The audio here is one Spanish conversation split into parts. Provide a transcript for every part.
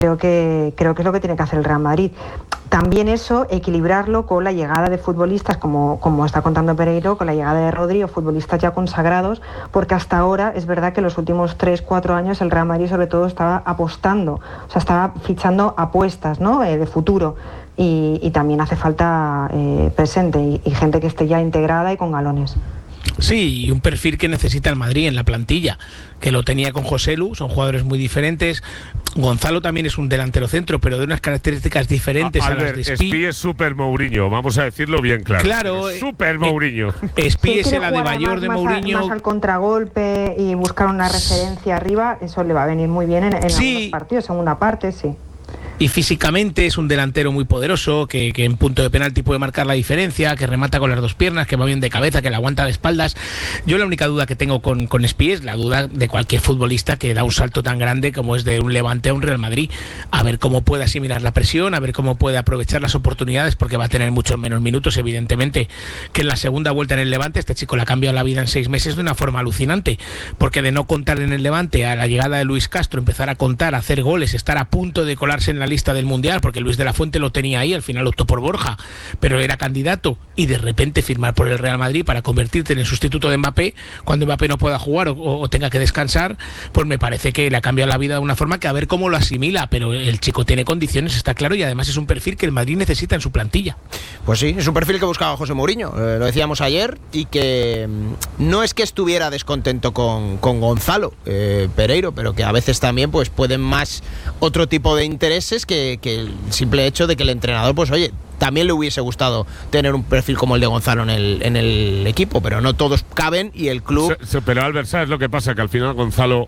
Creo que es lo que tiene que hacer el Real Madrid. También eso, equilibrarlo con la llegada de futbolistas, como está contando Pereiro, con la llegada de Rodri, o futbolistas ya consagrados, porque hasta ahora es verdad que los últimos 3-4 años el Real Madrid sobre todo estaba apostando, o sea, estaba fichando apuestas, ¿no?, de futuro, y también hace falta presente y gente que esté ya integrada y con galones. Sí, y un perfil que necesita el Madrid en la plantilla, que lo tenía con Joselu, son jugadores muy diferentes. Gonzalo también es un delantero centro, pero de unas características diferentes a las de Spi. Spi es súper Mourinho, vamos a decirlo bien claro. Claro, súper Mourinho. Spi es el Adebayor de Mourinho. Más al contragolpe y buscar una referencia arriba, eso le va a venir muy bien en algunos partidos, segunda parte, sí. Y físicamente es un delantero muy poderoso, que en punto de penalti puede marcar la diferencia, que remata con las dos piernas, que va bien de cabeza, que le aguanta de espaldas. Yo la única duda que tengo con Spi es la duda de cualquier futbolista que da un salto tan grande como es de un Levante a un Real Madrid. A ver cómo puede asimilar la presión, a ver cómo puede aprovechar las oportunidades, porque va a tener muchos menos minutos, evidentemente, que en la segunda vuelta en el Levante. Este chico le ha cambiado la vida en 6 meses de una forma alucinante, porque de no contar en el Levante a la llegada de Luis Castro, empezar a contar, a hacer goles, estar a punto de colarse en la lista del Mundial, porque Luis de la Fuente lo tenía ahí, al final optó por Borja, pero era candidato, y de repente firmar por el Real Madrid para convertirte en el sustituto de Mbappé cuando Mbappé no pueda jugar o tenga que descansar, pues me parece que le ha cambiado la vida de una forma que a ver cómo lo asimila, pero el chico tiene condiciones, está claro, y además es un perfil que el Madrid necesita en su plantilla. Pues sí, es un perfil que buscaba José Mourinho, lo decíamos ayer, y que no es que estuviera descontento con Gonzalo Pereiro, pero que a veces también pues pueden más otro tipo de intereses que el simple hecho de que el entrenador, pues oye, también le hubiese gustado tener un perfil como el de Gonzalo en el equipo, pero no todos caben y el club... Pero Albert, ¿sabes lo que pasa? Que al final Gonzalo,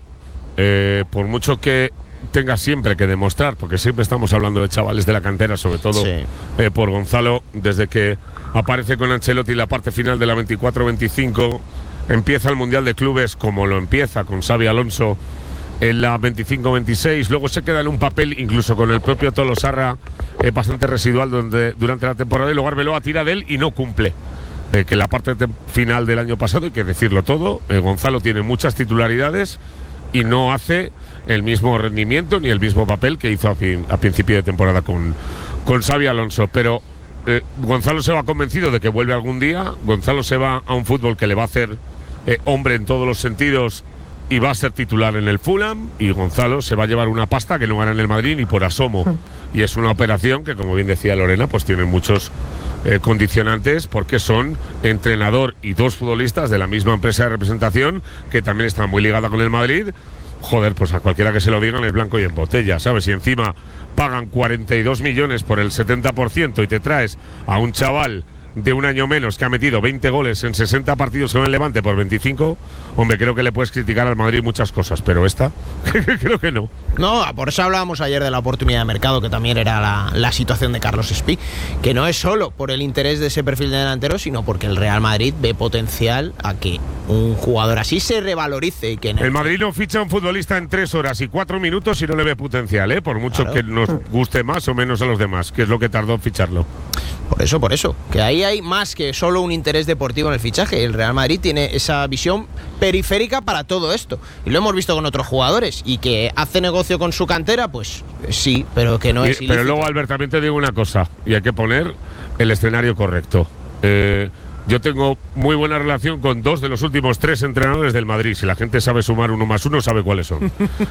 por mucho que tenga siempre que demostrar, porque siempre estamos hablando de chavales de la cantera, sobre todo por Gonzalo, desde que aparece con Ancelotti la parte final de la 24-25, empieza el Mundial de Clubes como lo empieza con Xabi Alonso en la 25-26, luego se queda en un papel incluso con el propio Tolosarra bastante residual durante la temporada, y luego Arbeloa tira de él y no cumple. Que la parte final del año pasado, hay que decirlo todo, Gonzalo tiene muchas titularidades y no hace el mismo rendimiento ni el mismo papel que hizo a principio de temporada con Xabi Alonso, pero Gonzalo se va convencido de que vuelve algún día. Gonzalo se va a un fútbol que le va a hacer hombre en todos los sentidos y va a ser titular en el Fulham, y Gonzalo se va a llevar una pasta que no gana en el Madrid ni por asomo, y es una operación que, como bien decía Lorena, pues tiene muchos condicionantes, porque son entrenador y dos futbolistas de la misma empresa de representación que también está muy ligada con el Madrid. Joder, pues a cualquiera que se lo digan es blanco y en botella, ¿sabes? Y encima pagan 42 millones por el 70% y te traes a un chaval de un año menos que ha metido 20 goles en 60 partidos con el Levante por 25, hombre, creo que le puedes criticar al Madrid muchas cosas, pero esta, creo que no. No, por eso hablábamos ayer de la oportunidad de mercado, que también era la situación de Carlos Spi, que no es solo por el interés de ese perfil de delantero, sino porque el Real Madrid ve potencial a que un jugador así se revalorice. Y que el Madrid no ficha a un futbolista en 3 horas y 4 minutos y no le ve potencial, por mucho que nos guste más o menos a los demás, que es lo que tardó en ficharlo. Por eso, que ahí hay más que solo un interés deportivo en el fichaje. El Real Madrid tiene esa visión periférica para todo esto, y lo hemos visto con otros jugadores. Y que hace negocio con su cantera, pues sí, pero que no es ilícito. Pero luego, Albert, también te digo una cosa, y hay que poner el escenario correcto. Yo tengo muy buena relación con 2 de los últimos 3 entrenadores del Madrid. Si la gente sabe sumar 1 más 1, sabe cuáles son.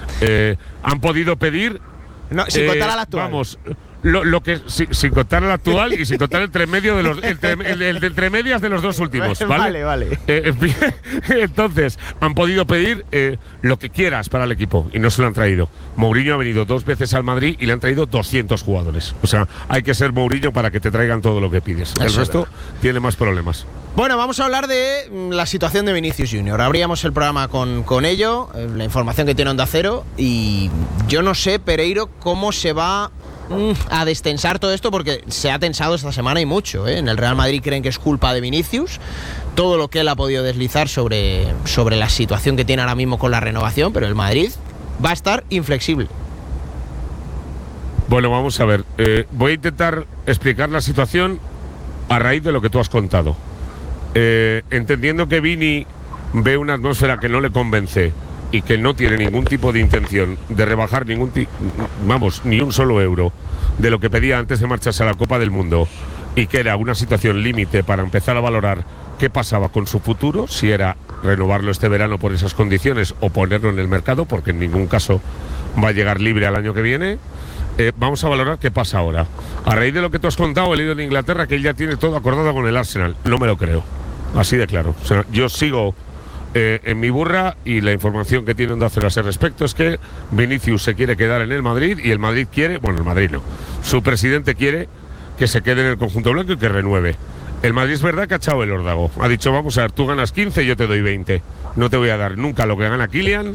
Han podido pedir... No, sin contar al actual. Vamos... Lo que sin contar el actual y sin contar el entremedio de los el entre medias de los 2 últimos, ¿vale? Vale. Entonces han podido pedir lo que quieras para el equipo y no se lo han traído. Mourinho ha venido 2 veces al Madrid y le han traído 200 jugadores. O sea, hay que ser Mourinho para que te traigan todo lo que pides. El resto tiene más problemas. Bueno, vamos a hablar de la situación de Vinicius Junior. Abríamos el programa con ello, la información que tiene Onda Cero, y yo no sé, Pereiro, cómo se va a destensar todo esto, porque se ha tensado esta semana y mucho, ¿eh? En el Real Madrid creen que es culpa de Vinicius, todo lo que él ha podido deslizar sobre la situación que tiene ahora mismo con la renovación, pero el Madrid va a estar inflexible. Bueno, vamos a ver, voy a intentar explicar la situación a raíz de lo que tú has contado. Entendiendo que Vini ve una atmósfera que no le convence y que no tiene ningún tipo de intención de rebajar ni un solo euro de lo que pedía antes de marcharse a la Copa del Mundo, y que era una situación límite para empezar a valorar qué pasaba con su futuro, si era renovarlo este verano por esas condiciones o ponerlo en el mercado, porque en ningún caso va a llegar libre al año que viene. Vamos a valorar qué pasa ahora. A raíz de lo que tú has contado, he leído en Inglaterra que él ya tiene todo acordado con el Arsenal. No me lo creo, así de claro. O sea, yo sigo en mi burra, y la información que tiene Onda Cero a ese respecto es que Vinicius se quiere quedar en el Madrid, y el Madrid quiere, bueno, el Madrid no, su presidente quiere que se quede en el conjunto blanco y que renueve. El Madrid es verdad que ha echado el órdago. Ha dicho, vamos a ver, tú ganas 15, yo te doy 20. No te voy a dar nunca lo que gana Kylian,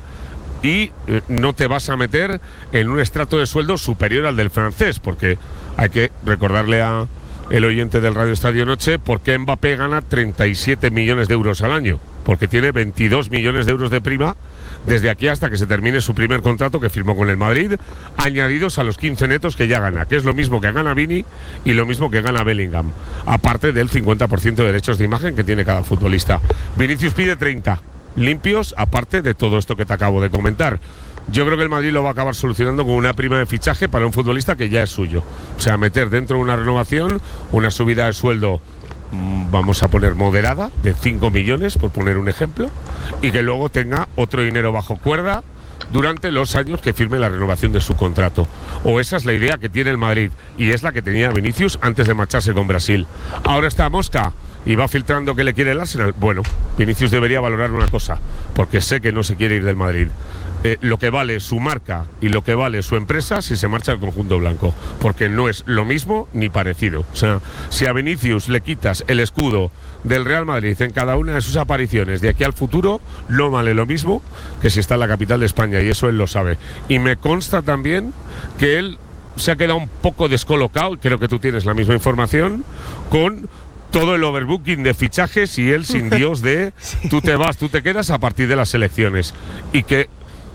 y no te vas a meter en un estrato de sueldo superior al del francés, porque hay que recordarle a el oyente del Radio Estadio Noche por qué Mbappé gana 37 millones de euros al año, porque tiene 22 millones de euros de prima desde aquí hasta que se termine su primer contrato que firmó con el Madrid, añadidos a los 15 netos que ya gana, que es lo mismo que gana Vini y lo mismo que gana Bellingham, aparte del 50% de derechos de imagen que tiene cada futbolista. Vinicius pide 30 limpios, aparte de todo esto que te acabo de comentar. Yo creo que el Madrid lo va a acabar solucionando con una prima de fichaje para un futbolista que ya es suyo. O sea, meter dentro de una renovación una subida de sueldo, vamos a poner moderada, de 5 millones, por poner un ejemplo, y que luego tenga otro dinero bajo cuerda durante los años que firme la renovación de su contrato. O esa es la idea que tiene el Madrid, y es la que tenía Vinicius antes de marcharse con Brasil. Ahora está Mosca y va filtrando que le quiere el Arsenal. Bueno, Vinicius debería valorar una cosa, porque sé que no se quiere ir del Madrid. Lo que vale su marca y lo que vale su empresa si se marcha al conjunto blanco, porque no es lo mismo ni parecido. O sea, si a Vinicius le quitas el escudo del Real Madrid en cada una de sus apariciones de aquí al futuro, no vale lo mismo que si está en la capital de España, y eso él lo sabe. Y me consta también que él se ha quedado un poco descolocado, creo que tú tienes la misma información, con todo el overbooking de fichajes, y él sin Dios de sí, tú te vas, tú te quedas a partir de las elecciones, y que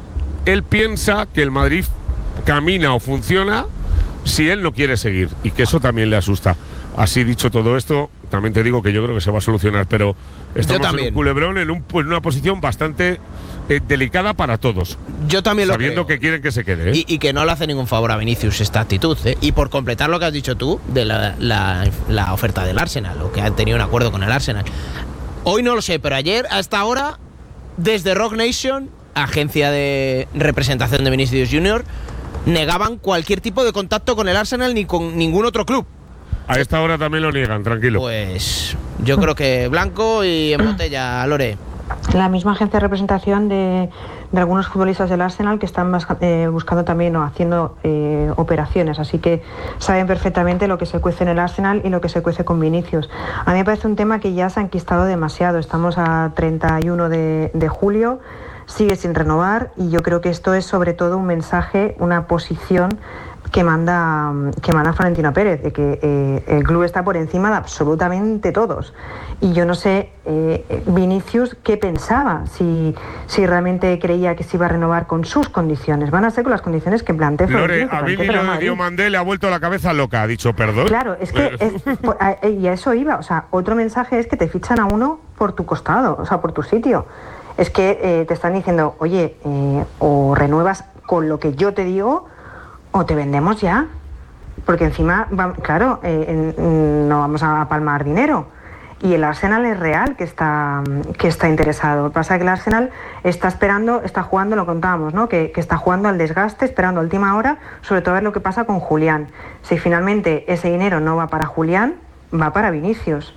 él piensa que el Madrid camina o funciona si él no quiere seguir, y que eso también le asusta. Así dicho todo esto, también te digo que yo creo que se va a solucionar, pero estamos en un culebrón, en una posición bastante delicada para todos. Yo también lo sabiendo creo que quieren que se quede, ¿eh? Y que no le hace ningún favor a Vinicius esta actitud, ¿eh? Y por completar lo que has dicho tú de la oferta del Arsenal, o que han tenido un acuerdo con el Arsenal. Hoy no lo sé, pero ayer hasta ahora, desde Rock Nation, agencia de representación de Vinicius Junior, negaban cualquier tipo de contacto con el Arsenal ni con ningún otro club. A esta hora también lo niegan, tranquilo. Pues yo creo que blanco y en botella, Lore. La misma agencia de representación de algunos futbolistas del Arsenal que están buscando también o haciendo operaciones, así que saben perfectamente lo que se cuece en el Arsenal y lo que se cuece con Vinicius. A mí me parece un tema que ya se ha enquistado demasiado. Estamos a 31 de julio, sigue sin renovar, y yo creo que esto es sobre todo un mensaje, una posición que manda Florentino Pérez, de que el club está por encima de absolutamente todos. Y yo no sé, Vinicius, qué pensaba, si realmente creía que se iba a renovar con sus condiciones. Van a ser con las condiciones que plantea Florentino. Lore, a Vini lo de Diomandé le ha vuelto la cabeza loca, ha dicho perdón. Claro, es que y a eso iba. O sea, otro mensaje es que te fichan a uno por tu costado, o sea, por tu sitio. Es que te están diciendo, oye, o renuevas con lo que yo te digo, o te vendemos ya. Porque encima, claro, no vamos a palmar dinero. Y el Arsenal es real que está interesado. Lo que pasa es que el Arsenal está esperando, está jugando, lo contábamos, ¿no? Que está jugando al desgaste, esperando a última hora, sobre todo a ver lo que pasa con Julián. Si finalmente ese dinero no va para Julián, va para Vinicius.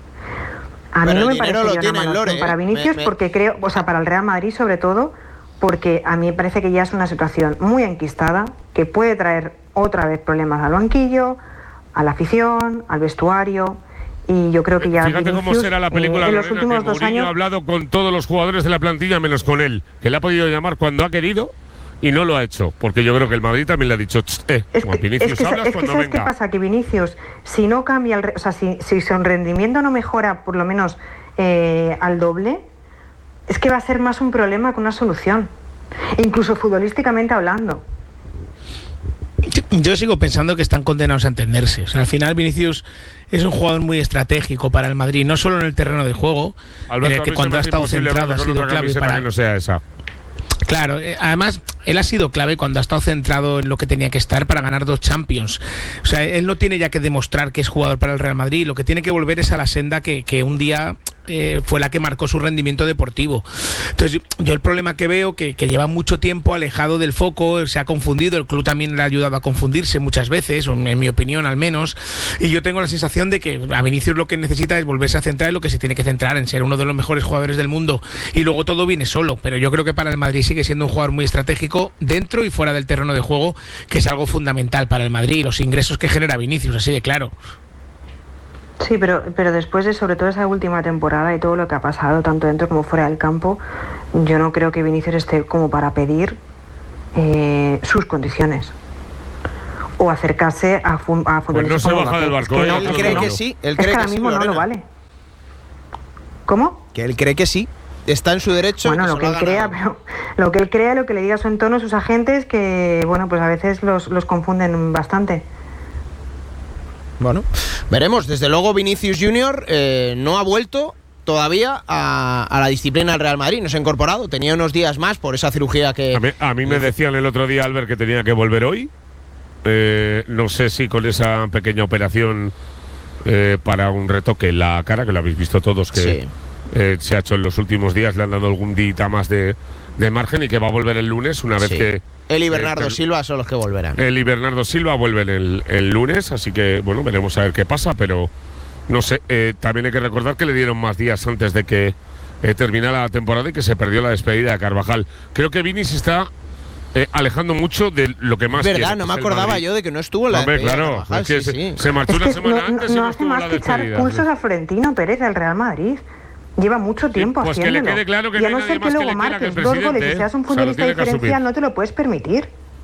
A mí no me parece una mala opción para Vinicius, porque creo, o sea, para el Real Madrid sobre todo, porque a mí me parece que ya es una situación muy enquistada, que puede traer otra vez problemas al banquillo, a la afición, al vestuario, y yo creo que ya fíjate Vinicius, cómo será la película en los últimos 2 años ha hablado con todos los jugadores de la plantilla menos con él, que le ha podido llamar cuando ha querido y no lo ha hecho, porque yo creo que el Madrid también le ha dicho, Vinicius hablas cuando ¿sabes venga? qué pasa? Que Vinicius, si no cambia, o sea, si su rendimiento no mejora por lo menos al doble, es que va a ser más un problema que una solución, incluso futbolísticamente hablando. Yo sigo pensando que están condenados a entenderse. O sea, al final Vinicius es un jugador muy estratégico para el Madrid, no solo en el terreno de juego, Alberto, en el que cuando ha estado centrado ha sido clave para... que no sea esa. Claro, además él ha sido clave cuando ha estado centrado en lo que tenía que estar para ganar 2 Champions. O sea, él no tiene ya que demostrar que es jugador para el Real Madrid, lo que tiene que volver es a la senda que un día fue la que marcó su rendimiento deportivo. Entonces yo el problema que veo que lleva mucho tiempo alejado del foco, se ha confundido, el club también le ha ayudado a confundirse muchas veces, en mi opinión al menos, y yo tengo la sensación de que a Vinicius lo que necesita es volverse a centrar en lo que se tiene que centrar, en ser uno de los mejores jugadores del mundo, y luego todo viene solo, pero yo creo que para el Madrid sigue siendo un jugador muy estratégico dentro y fuera del terreno de juego, que es algo fundamental para el Madrid, los ingresos que genera Vinicius, así de claro. Sí, pero después de sobre todo esa última temporada y todo lo que ha pasado, tanto dentro como fuera del campo, yo no creo que Vinicius esté como para pedir sus condiciones o acercarse a futbolistas. Pues no se baja del barco. Él cree que sí. Él cree es que ahora que mismo sí, no lo vale. ¿Cómo? Que él cree que sí. Está en su derecho. Bueno, lo que él crea, pero lo que él crea, lo que le diga a su entorno, sus agentes, que bueno, pues a veces los confunden bastante. Bueno, veremos. Desde luego Vinicius Junior no ha vuelto todavía a la disciplina del Real Madrid, no se ha incorporado, tenía unos días más por esa cirugía que... A mí me decían el otro día, Albert, que tenía que volver hoy. No sé si con esa pequeña operación para un retoque en la cara, que lo habéis visto todos, que se ha hecho en los últimos días, le han dado algún día más de margen y que va a volver el lunes, una vez que... Él y Bernardo Silva son los que volverán. Él y Bernardo Silva vuelven el lunes, así que, bueno, veremos a ver qué pasa, pero no sé. También hay que recordar que le dieron más días antes de que terminara la temporada y que se perdió la despedida de Carvajal. Creo que Vini se está alejando mucho de lo que más verdad, quiere, no me acordaba yo de que no estuvo en la despedida. Claro, Carvajal, es que se marchó una semana antes y no hace estuvo más la que echar despedida. pulsos a Florentino Pérez del Real Madrid. Lleva mucho tiempo pues haciéndolo. Que le quede claro que y a no no hay ser nadie que más luego que le quiera que el marques 2 goles y presidente, seas un o sea, lo futbolista tiene que diferencial, asumir. no te lo puedes permitir.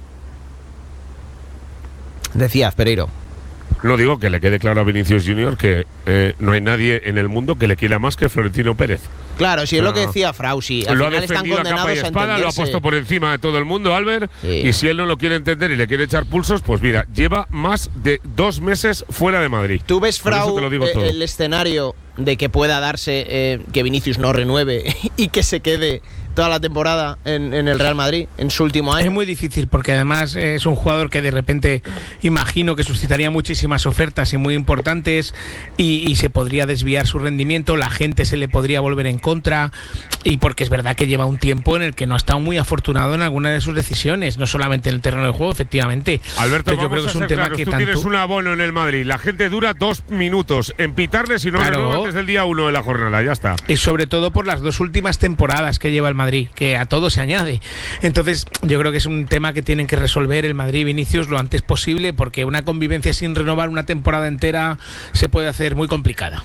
Decías, Pereiro. No digo que le quede claro a Vinicius Junior que no hay nadie en el mundo que le quiera más que Florentino Pérez. Claro, si es lo que decía Frausi. Al lo ha final están defendido a capa y condenados a espada, lo ha entenderse. puesto por encima de todo el mundo, Albert. Sí. Y si él no lo quiere entender y le quiere echar pulsos, pues mira, lleva más de 2 meses fuera de Madrid. ¿Tú ves, Por eso Frau, te lo digo todo. el escenario de que pueda darse que Vinicius no renueve y que se quede toda la temporada en el Real Madrid, en su último año? Es muy difícil porque además es un jugador que de repente imagino que suscitaría muchísimas ofertas y muy importantes y se podría desviar su rendimiento, la gente se le podría volver en contra, y porque es verdad que lleva un tiempo en el que no ha estado muy afortunado en alguna de sus decisiones, no solamente en el terreno de juego, efectivamente. Alberto, pero yo creo que es un tema que tú tanto... tienes un abono en el Madrid, la gente dura 2 minutos en pitarle si no renueva antes del día 1 de la jornada, ya está. Y sobre todo por las 2 últimas temporadas que lleva el Madrid, que a todo se añade. Entonces yo creo que es un tema que tienen que resolver el Madrid y Vinicius lo antes posible, porque una convivencia sin renovar una temporada entera se puede hacer muy complicada.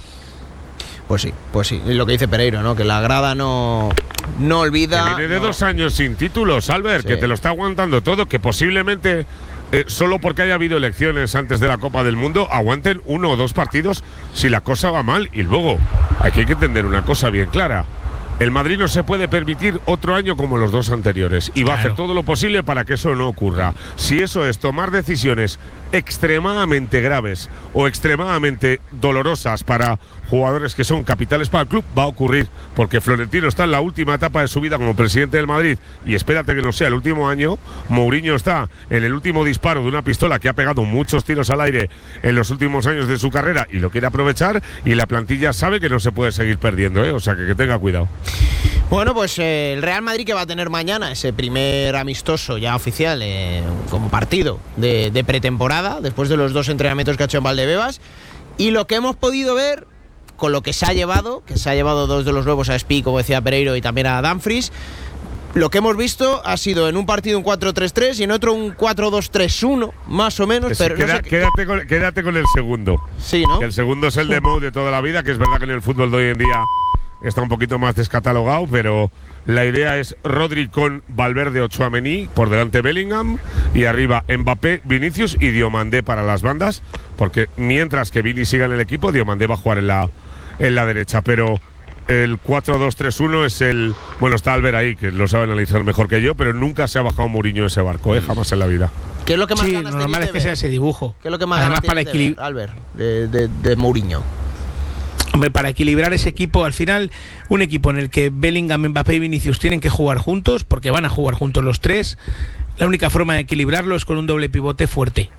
Pues sí, es lo que dice Pereiro, ¿no? Que la grada no olvida. Que viene de 2 años sin títulos, Albert, que te lo está aguantando todo, que posiblemente solo porque haya habido elecciones antes de la Copa del Mundo aguanten 1 o 2 partidos si la cosa va mal. Y luego aquí hay que entender una cosa bien clara: el Madrid no se puede permitir otro año como los 2 anteriores y va a hacer todo lo posible para que eso no ocurra. Si eso es tomar decisiones extremadamente graves o extremadamente dolorosas para jugadores que son capitales para el club, va a ocurrir, porque Florentino está en la última etapa de su vida como presidente del Madrid, y espérate que no sea el último año. Mourinho está en el último disparo de una pistola que ha pegado muchos tiros al aire en los últimos años de su carrera y lo quiere aprovechar, y la plantilla sabe que no se puede seguir perdiendo, o sea que tenga cuidado. Bueno, pues el Real Madrid, que va a tener mañana ese primer amistoso ya oficial como partido de pretemporada, después de los 2 entrenamientos que ha hecho en Valdebebas, y lo que hemos podido ver con lo que se ha llevado 2 de los nuevos a Espí, como decía Pereiro, y también a Dumfries. Lo que hemos visto ha sido en un partido un 4-3-3 y en otro un 4-2-3-1, más o menos. Pero quédate con el segundo. Sí, ¿no? Que el segundo es el de Mou de toda la vida, que es verdad que en el fútbol de hoy en día está un poquito más descatalogado, pero la idea es Rodri con Valverde o Tchouaméni, por delante Bellingham, y arriba Mbappé, Vinicius y Diomandé para las bandas, porque mientras que Vini siga en el equipo, Diomandé va a jugar en la derecha, pero el 4-2-3-1 es el... Bueno, está Albert ahí, que lo sabe analizar mejor que yo, pero nunca se ha bajado Mourinho de ese barco, jamás en la vida. ¿Qué es lo que más Sí, ganas lo normal es que sea ese dibujo. ¿Qué es lo que más además ganas para tienes de ver, Albert, de Mourinho? Hombre, para equilibrar ese equipo, al final, un equipo en el que Bellingham, Mbappé y Vinicius tienen que jugar juntos, porque van a jugar juntos los tres, la única forma de equilibrarlo es con un doble pivote fuerte.